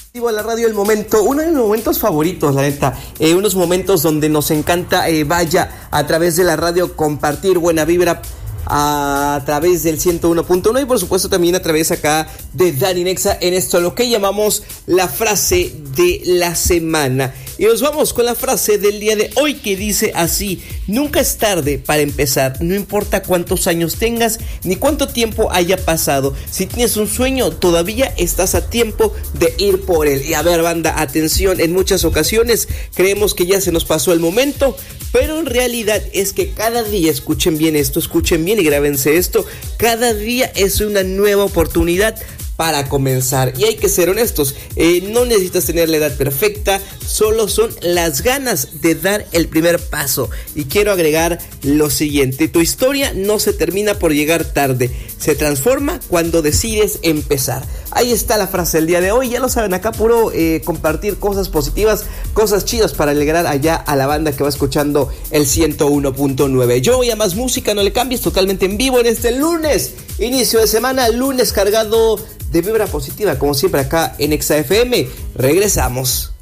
A la radio, el momento, uno de mis momentos favoritos, la neta, unos momentos donde nos encanta, vaya, a través de la radio compartir buena vibra a través del 101.1 y por supuesto también a través acá de Dani Nexa en esto, lo que llamamos la frase de la semana. Y nos vamos con la frase del día de hoy que dice así: nunca es tarde para empezar, no importa cuántos años tengas ni cuánto tiempo haya pasado. Si tienes un sueño, todavía estás a tiempo de ir por él. Y a ver, banda, atención, en muchas ocasiones creemos que ya se nos pasó el momento, pero en realidad es que cada día, escuchen bien esto, escuchen bien y grábense esto, cada día es una nueva oportunidad para comenzar. Y hay que ser honestos, no necesitas tener la edad perfecta, solo son las ganas de dar el primer paso. Y quiero agregar lo siguiente: tu historia no se termina por llegar tarde, se transforma cuando decides empezar. Ahí está la frase del día de hoy, ya lo saben, acá puro compartir cosas positivas, cosas chidas para alegrar allá a la banda que va escuchando el 101.9. Yo voy a más música, no le cambies, totalmente en vivo en este lunes, inicio de semana, lunes cargado de vibra positiva, como siempre acá en Exa FM. Regresamos.